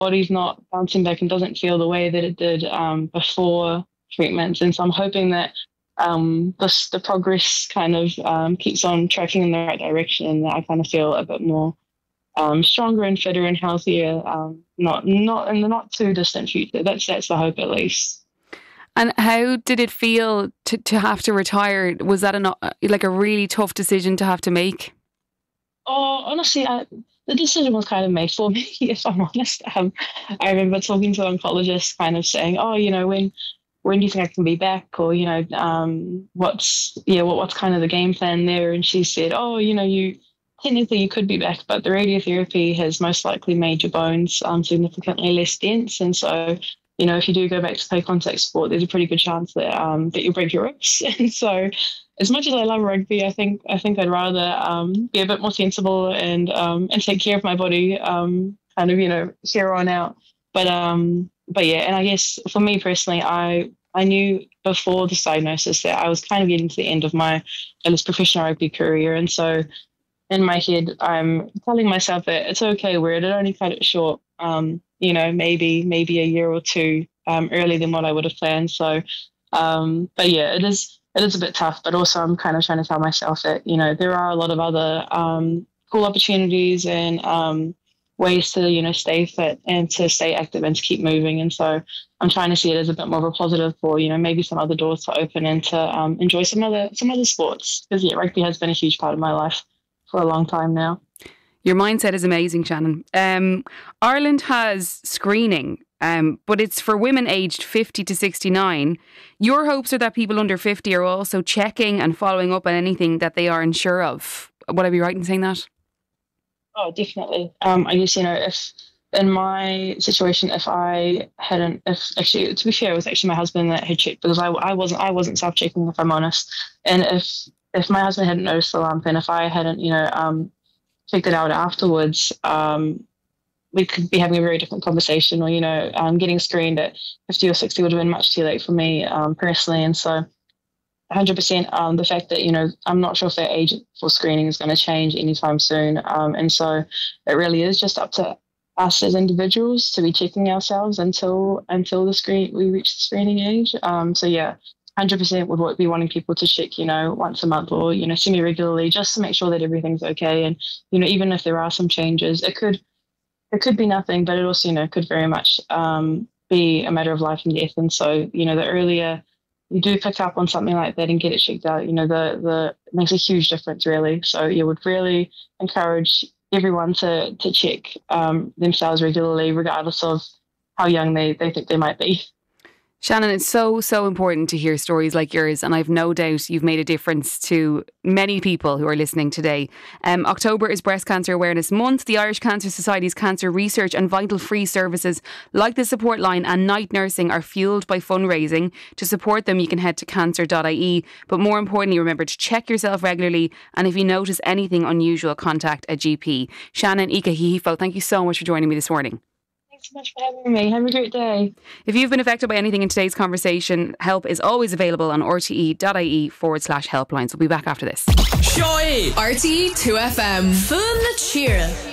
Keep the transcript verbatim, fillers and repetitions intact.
body's not bouncing back and doesn't feel the way that it did um, before treatments. And so I'm hoping that um, this, the progress kind of um, keeps on tracking in the right direction, and that I kind of feel a bit more um, stronger and fitter and healthier, um, not not in the not too distant future. That's that's the hope, at least. And how did it feel to, to have to retire? Was that a, like a really tough decision to have to make? Oh, honestly, I, the decision was kind of made for me, if I'm honest. Um, I remember talking to an oncologist kind of saying, oh, you know, when when do you think I can be back? Or, you know, um, what's, yeah, what, what's kind of the game plan there? And she said, oh, you know, you technically you could be back, but the radiotherapy has most likely made your bones um, significantly less dense. And so, you know, if you do go back to play contact sport, there's a pretty good chance that um, that you'll break your ribs. And so, as much as I love rugby, I think I think I'd rather um, be a bit more sensible and um, and take care of my body, um, kind of, you know, here on out. But um, but yeah, and I guess for me personally, I I knew before this diagnosis that I was kind of getting to the end of my at least professional rugby career, and so in my head, I'm telling myself that it's okay, where it only cut it short. Um, you know, maybe maybe a year or two um, earlier than what I would have planned. So, um, but yeah, it is it is a bit tough. But also, I'm kind of trying to tell myself that, you know, there are a lot of other um, cool opportunities and um, ways to, you know, stay fit and to stay active and to keep moving. And so, I'm trying to see it as a bit more of a positive for, you know, maybe some other doors to open and to um, enjoy some other some other sports, because yeah, rugby has been a huge part of my life for a long time now. Your mindset is amazing, Shannon. Um, Ireland has screening, um, but it's for women aged fifty to sixty-nine. Your hopes are that people under fifty are also checking and following up on anything that they are unsure of. Would I be right in saying that? Oh, definitely. Um, I guess, you know, if in my situation, if I hadn't, if actually, to be fair, it was actually my husband that had checked, because I, I wasn't, I wasn't self-checking, if I'm honest. And if if my husband hadn't noticed the lump, and if I hadn't, you know, um, checked it out afterwards, um, we could be having a very different conversation, or, you know, um, getting screened at fifty or sixty would have been much too late for me um, personally. And so one hundred percent um, the fact that, you know, I'm not sure if that age for screening is going to change anytime soon. Um, and so it really is just up to us as individuals to be checking ourselves until until the screen we reach the screening age. Um, so yeah, one hundred percent would be wanting people to check, you know, once a month or, you know, semi-regularly, just to make sure that everything's okay. And, you know, even if there are some changes, it could it could be nothing, but it also, you know, could very much um, be a matter of life and death. And so, you know, the earlier you do pick up on something like that and get it checked out, you know, the the it makes a huge difference, really. So you would really encourage everyone to to check um, themselves regularly, regardless of how young they, they think they might be. Shannon, it's so, so important to hear stories like yours, and I've no doubt you've made a difference to many people who are listening today. Um, October is Breast Cancer Awareness Month. The Irish Cancer Society's cancer research and vital free services like the support line and night nursing are fuelled by fundraising. To support them, you can head to cancer dot I E. But more importantly, remember to check yourself regularly, and if you notice anything unusual, contact a G P. Shannon Ika Hihifo, thank you so much for joining me this morning. Thanks so much for having me. Have a great day. If you've been affected by anything in today's conversation, help is always available on R T E dot I E forward slash helplines. We'll be back after this. Sure. R T E two F M. Fun cheer.